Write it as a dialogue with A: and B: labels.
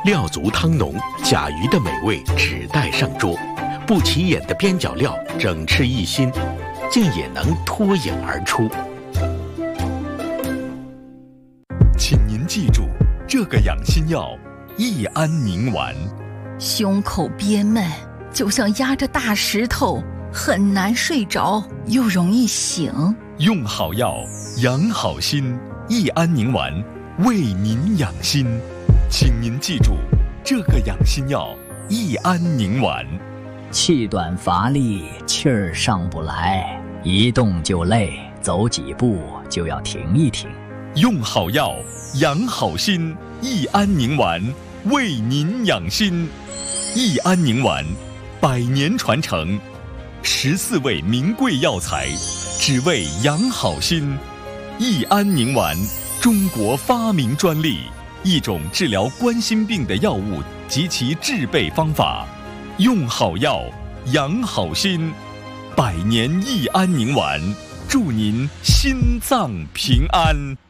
A: 料足汤浓，甲鱼的美味只待上桌，不起眼的边角料整吃一新，竟也能脱颖而出。
B: 请您记住，这个养心药益安宁丸。
C: 胸口憋闷，就像压着大石头，很难睡着，又容易醒。
B: 用好药，养好心，益安宁丸为您养心。请您记住，这个养心药益安宁丸。
D: 气短乏力，气儿上不来，一动就累，走几步就要停一停。
B: 用好药，养好心，益安宁丸为您养心。益安宁丸100年传承，14味名贵药材，只为养好心。益安宁丸，中国发明专利，一种治疗冠心病的药物及其制备方法。用好药，养好心，100年益安宁丸，祝您心脏平安。